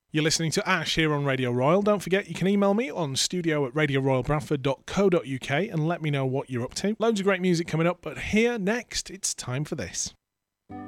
You're listening to Ash here on Radio Royal. Don't forget you can email me on studio@radioroyalbradford.co.uk and let me know what you're up to. Loads of great music coming up, but here next, it's time for this.